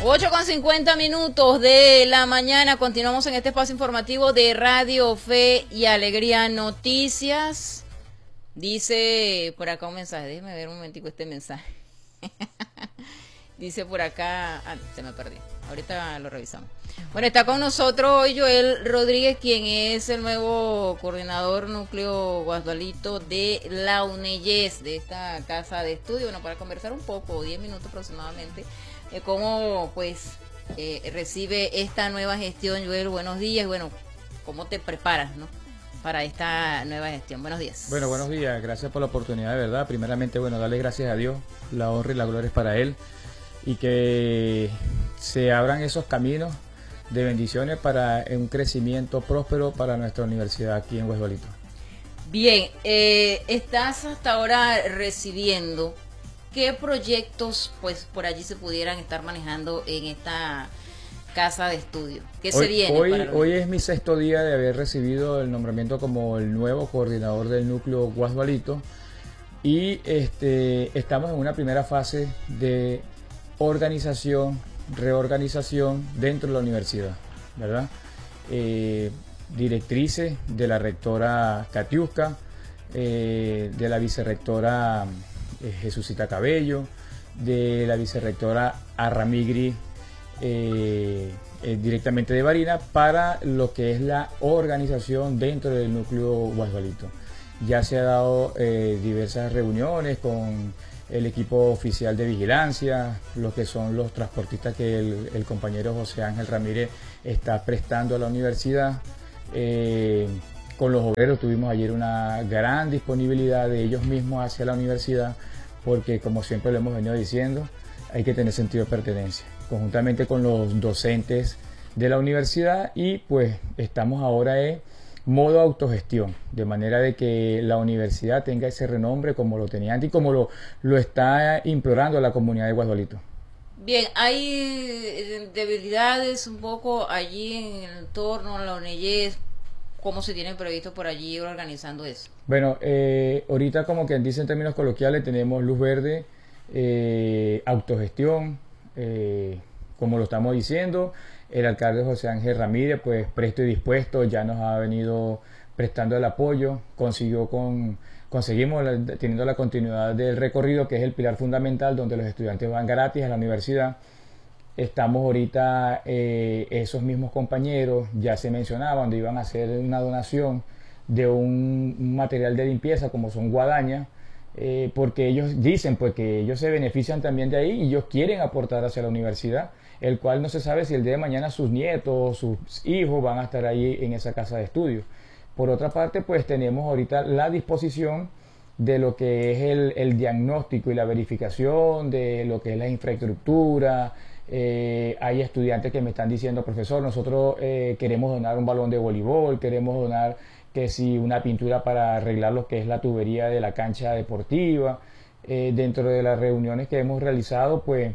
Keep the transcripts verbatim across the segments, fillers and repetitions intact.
ocho con cincuenta minutos de la mañana, continuamos en este espacio informativo de Radio Fe y Alegría Noticias. Dice por acá un mensaje, déjeme ver un momentico este mensaje. Dice por acá, ah, se me perdió, ahorita lo revisamos. Bueno, está con nosotros hoy Joel Rodríguez, quien es el nuevo coordinador núcleo Guasdualito de la UNEYES, de esta casa de estudio, bueno, para conversar un poco, diez minutos aproximadamente, de cómo pues eh, recibe esta nueva gestión. Joel, buenos días, bueno, cómo te preparas, ¿no?, para esta nueva gestión. Buenos días. Bueno, buenos días, gracias por la oportunidad, de verdad. Primeramente, bueno, darle gracias a Dios, la honra y la gloria es para Él, y que se abran esos caminos de bendiciones para un crecimiento próspero para nuestra universidad aquí en Guasdualito. Bien, eh, estás hasta ahora recibiendo, ¿qué proyectos pues por allí se pudieran estar manejando en esta casa de estudio? ¿Qué se hoy, viene? Hoy, para hoy es mi sexto día de haber recibido el nombramiento como el nuevo coordinador del núcleo Guasdualito, y este, estamos en una primera fase de organización, reorganización dentro de la universidad, ¿verdad? Eh, directrices de la rectora Katiuska, eh, de la vicerrectora eh, Jesucita Cabello, de la vicerrectora Arramigri, eh, eh, directamente de Barina, para lo que es la organización dentro del núcleo Guasdualito. Ya se ha dado eh, diversas reuniones con el equipo oficial de vigilancia, lo que son los transportistas que el, el compañero José Ángel Ramírez está prestando a la universidad. Eh, con los obreros tuvimos ayer una gran disponibilidad de ellos mismos hacia la universidad, porque como siempre lo hemos venido diciendo, hay que tener sentido de pertenencia, conjuntamente con los docentes de la universidad, y pues estamos ahora en modo autogestión, de manera de que la universidad tenga ese renombre como lo tenía antes y como lo, lo está implorando la comunidad de Guasdualito. Bien, hay debilidades un poco allí en el entorno, en la UNEYES. ¿Cómo se tiene previsto por allí organizando eso? Bueno, eh, ahorita, como quien dice en términos coloquiales, tenemos luz verde, eh, autogestión, eh, como lo estamos diciendo. El alcalde José Ángel Ramírez, pues presto y dispuesto, ya nos ha venido prestando el apoyo, consiguió con, conseguimos la, teniendo la continuidad del recorrido, que es el pilar fundamental donde los estudiantes van gratis a la universidad. Estamos ahorita, eh, esos mismos compañeros, ya se mencionaba, donde iban a hacer una donación de un, un material de limpieza como son guadañas, eh, porque ellos dicen pues que ellos se benefician también de ahí y ellos quieren aportar hacia la universidad, el cual no se sabe si el día de mañana sus nietos, sus hijos van a estar ahí en esa casa de estudio. Por otra parte, pues tenemos ahorita la disposición de lo que es el, el diagnóstico y la verificación de lo que es la infraestructura. Eh, hay estudiantes que me están diciendo, profesor, nosotros eh, queremos donar un balón de voleibol, queremos donar que si una pintura para arreglar lo que es la tubería de la cancha deportiva. Eh, dentro de las reuniones que hemos realizado, pues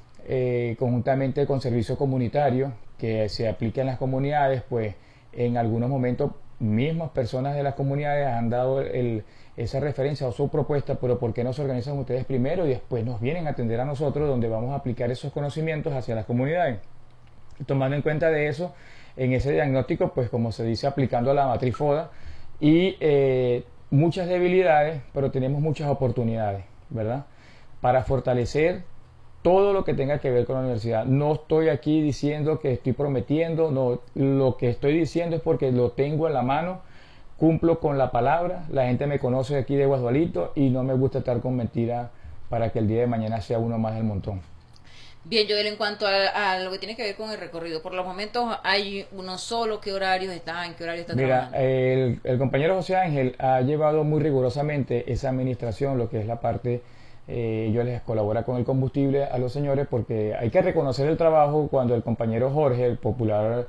eh, conjuntamente con servicio comunitario que se aplica en las comunidades, pues en algunos momentos mismas personas de las comunidades han dado el, esa referencia o su propuesta, pero ¿por qué no se organizan ustedes primero y después nos vienen a atender a nosotros, donde vamos a aplicar esos conocimientos hacia las comunidades? Tomando en cuenta de eso, en ese diagnóstico, pues como se dice, aplicando la matriz FODA, y eh, muchas debilidades, pero tenemos muchas oportunidades, ¿verdad?, para fortalecer todo lo que tenga que ver con la universidad. No estoy aquí diciendo que estoy prometiendo, no, lo que estoy diciendo es porque lo tengo en la mano, cumplo con la palabra, la gente me conoce aquí de Guasdualito y no me gusta estar con mentiras para que el día de mañana sea uno más del montón. Bien, Joel, en cuanto a, a lo que tiene que ver con el recorrido, por los momentos hay uno solo, ¿qué horarios está? ¿En qué horario está Mira, trabajando? el, el compañero José Ángel ha llevado muy rigurosamente esa administración, lo que es la parte, eh, yo les colabora con el combustible a los señores, porque hay que reconocer el trabajo cuando el compañero Jorge, el popular,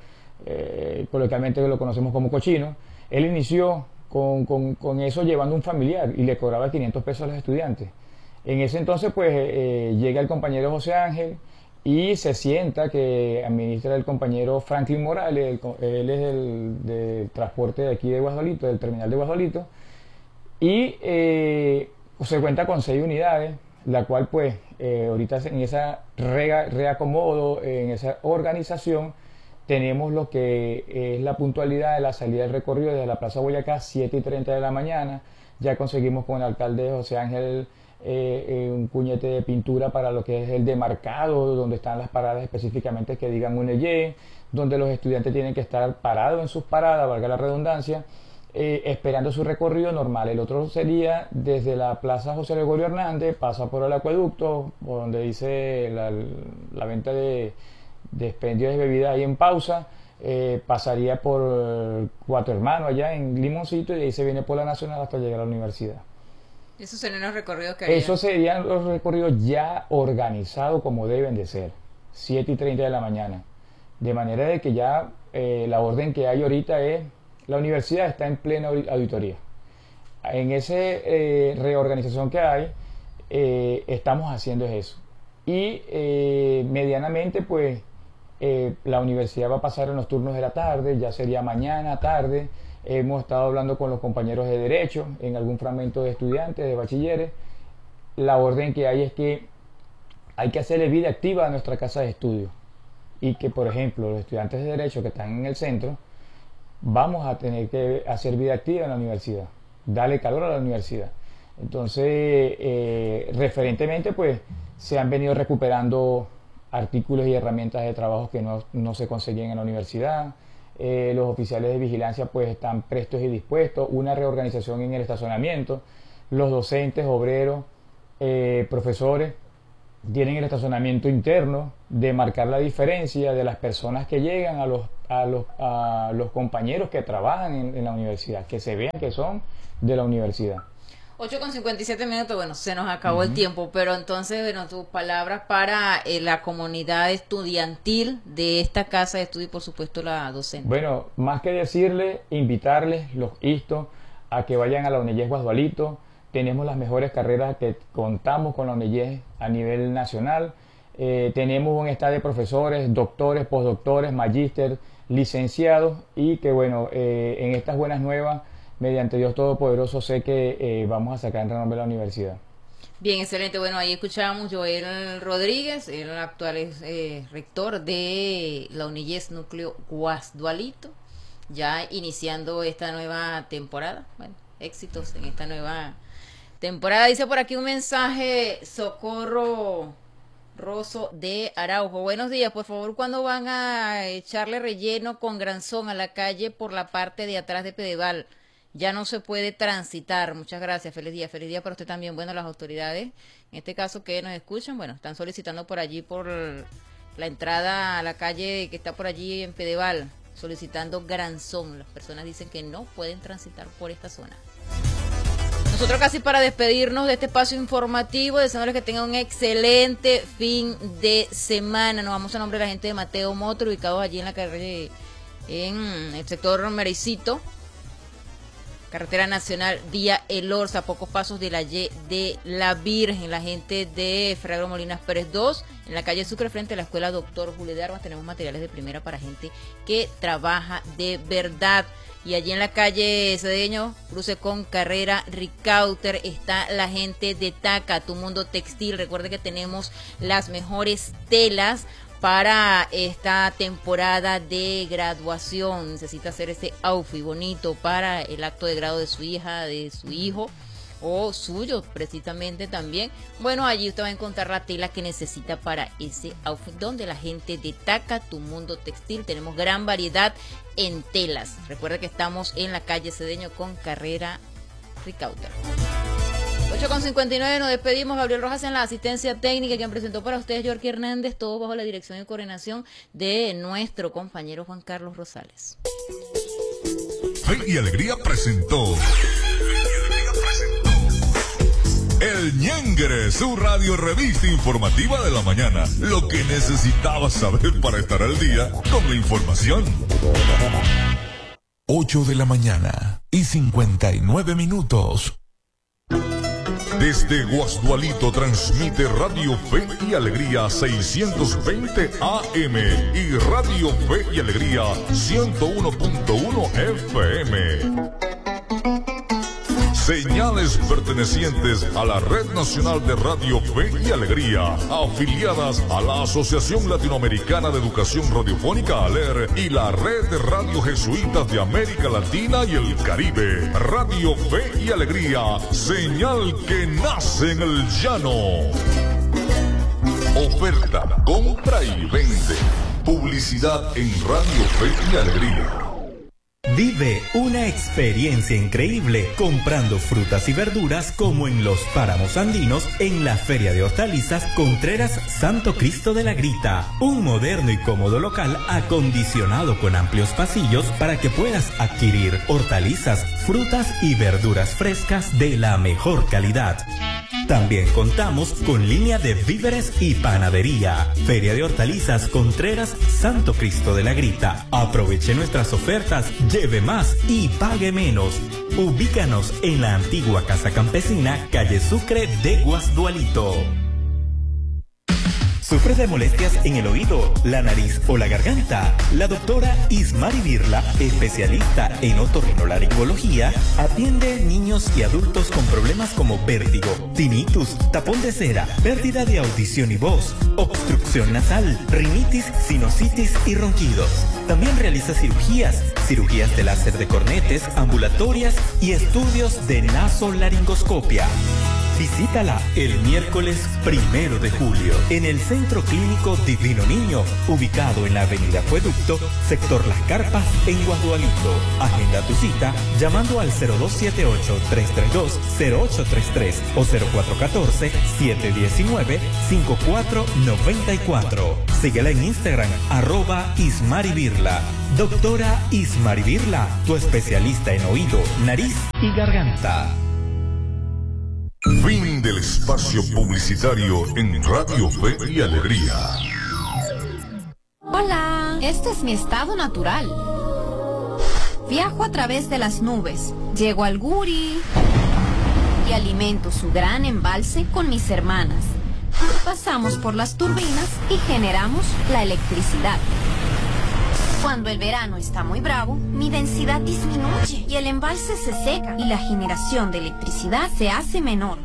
eh, coloquialmente lo conocemos como Cochino, él inició con, con, con eso llevando un familiar y le cobraba quinientos pesos a los estudiantes. En ese entonces, pues, eh, llega el compañero José Ángel y se sienta que administra el compañero Franklin Morales, el, él es el del transporte de aquí de Guasdualito, del terminal de Guasdualito, y eh, se cuenta con seis unidades, la cual pues eh, ahorita en esa rega, reacomodo, en esa organización, tenemos lo que es la puntualidad de la salida del recorrido desde la Plaza Boyacá, siete y treinta de la mañana. Ya conseguimos con el alcalde José Ángel eh, eh, un puñete de pintura para lo que es el demarcado, donde están las paradas específicamente que digan U N Y, donde los estudiantes tienen que estar parados en sus paradas, valga la redundancia, eh, esperando su recorrido normal. El otro sería desde la Plaza José Gregorio Hernández, pasa por el acueducto, por donde dice la, la venta de, de expendios de bebidas ahí en pausa, eh, pasaría por Cuatro Hermanos allá en Limoncito y de ahí se viene por la Nacional hasta llegar a la universidad. Esos serían los recorridos que harían. Esos serían los recorridos ya organizados como deben de ser, siete y treinta de la mañana. De manera de que ya eh, la orden que hay ahorita es, la universidad está en plena auditoría. En esa eh, reorganización que hay, eh, estamos haciendo eso. Y eh, medianamente, pues, eh, la universidad va a pasar en los turnos de la tarde, ya sería mañana, tarde. Hemos estado hablando con los compañeros de Derecho, en algún fragmento de estudiantes, de bachilleres. La orden que hay es que hay que hacerle vida activa a nuestra casa de estudio. Y que, por ejemplo, los estudiantes de Derecho que están en el centro, vamos a tener que hacer vida activa en la universidad, darle calor a la universidad. Entonces, eh, referentemente, pues, se han venido recuperando artículos y herramientas de trabajo que no, no se conseguían en la universidad. Eh, los oficiales de vigilancia, pues, están prestos y dispuestos. Una reorganización en el estacionamiento. Los docentes, obreros, eh, profesores, tienen el estacionamiento interno, de marcar la diferencia de las personas que llegan a los, a los, a los compañeros que trabajan en, en la universidad, que se vean que son de la universidad. ocho con cincuenta y siete minutos, bueno, se nos acabó uh-huh. el tiempo, pero entonces, bueno, tus palabras para eh, la comunidad estudiantil de esta casa de estudio y por supuesto la docente. Bueno, más que decirles, invitarles, los insto a que vayan a la U N E Y E Guasdualito. Tenemos las mejores carreras que contamos con la U N E Y E a nivel nacional. Eh, tenemos un estado de profesores, doctores, postdoctores, magíster, licenciados y que bueno, eh, en estas buenas nuevas, mediante Dios Todopoderoso, sé que eh, vamos a sacar en renombre la universidad. Bien, excelente. Bueno, ahí escuchábamos Joel Rodríguez, el actual eh, rector de la U N E Y E Núcleo Guasdualito, ya iniciando esta nueva temporada. Bueno, éxitos en esta nueva temporada. Dice por aquí un mensaje, Socorro Rosso de Araujo. Buenos días, por favor, ¿cuándo van a echarle relleno con granzón a la calle por la parte de atrás de Pedeval? Ya no se puede transitar. Muchas gracias, feliz día, feliz día para usted también. Bueno, las autoridades, en este caso que nos escuchan, bueno, están solicitando por allí, por la entrada a la calle que está por allí en Pedeval, solicitando granzón. Las personas dicen que no pueden transitar por esta zona. Nosotros casi para despedirnos de este espacio informativo, deseándoles que tengan un excelente fin de semana. Nos vamos a nombre de la gente de Mateo Motor, ubicados allí en la carrera, en el sector Mericito, carretera nacional vía El Orza, a pocos pasos de la Y de la Virgen. La gente de Ferrero Molinas Pérez dos, en la calle Sucre, frente a la escuela Doctor Julio de Armas. Tenemos materiales de primera para gente que trabaja de verdad. Y allí en la calle Cedeño, cruce con carrera Ricauter, está la gente de Taca, Tu Mundo Textil. Recuerde que tenemos las mejores telas para esta temporada de graduación. Necesita hacer ese outfit bonito para el acto de grado de su hija, de su hijo o suyo precisamente también. Bueno, allí usted va a encontrar la tela que necesita para ese outfit, donde la gente de Taca, Tu Mundo Textil. Tenemos gran variedad en telas. Recuerda que estamos en la calle Cedeño con carrera Ricauter. ocho con cincuenta y nueve, nos despedimos. Gabriel Rojas en la asistencia técnica, quien presentó para ustedes Yorky Hernández, todo bajo la dirección y coordinación de nuestro compañero Juan Carlos Rosales. Fe y Alegría presentó El Ñengre, su radio revista informativa de la mañana. Lo que necesitabas saber para estar al día con la información. ocho de la mañana y cincuenta y nueve minutos. Desde Guasdualito transmite Radio Fe y Alegría seiscientos veinte A M y Radio Fe y Alegría ciento uno punto uno F M. Señales pertenecientes a la Red Nacional de Radio Fe y Alegría, afiliadas a la Asociación Latinoamericana de Educación Radiofónica ALER y la Red de Radio Jesuitas de América Latina y el Caribe. Radio Fe y Alegría, señal que nace en el llano. Oferta, compra y vende. Publicidad en Radio Fe y Alegría. Vive una experiencia increíble comprando frutas y verduras como en los páramos andinos en la Feria de Hortalizas Contreras Santo Cristo de la Grita. Un moderno y cómodo local acondicionado con amplios pasillos para que puedas adquirir hortalizas, frutas y verduras frescas de la mejor calidad. También contamos con línea de víveres y panadería. Feria de Hortalizas Contreras Santo Cristo de la Grita. Aproveche nuestras ofertas, lleve más y pague menos. Ubícanos en la antigua Casa Campesina, calle Sucre de Guasdualito. ¿Sufres de molestias en el oído, la nariz o la garganta? La doctora Ismari Birla, especialista en otorrinolaringología, atiende niños y adultos con problemas como vértigo, tinnitus, tapón de cera, pérdida de audición y voz, obstrucción nasal, rinitis, sinusitis y ronquidos. También realiza cirugías, cirugías de láser de cornetes, ambulatorias y estudios de nasolaringoscopia. Visítala el miércoles primero de julio en el Centro Clínico Divino Niño, ubicado en la Avenida Acueducto, sector Las Carpas, en Guasdualito. Agenda tu cita llamando al cero dos siete ocho, tres tres dos, cero ocho tres tres o cero cuatro uno cuatro, siete uno nueve, cinco cuatro nueve cuatro. Síguela en Instagram, arroba Ismaribirla. Doctora Ismaribirla, tu especialista en oído, nariz y garganta. Fin del espacio publicitario en Radio Fe y Alegría. Hola, este es mi estado natural. Viajo a través de las nubes, llego al Guri y alimento su gran embalse con mis hermanas. Pasamos por las turbinas y generamos la electricidad. Cuando el verano está muy bravo, mi densidad disminuye y el embalse se seca y la generación de electricidad se hace menor.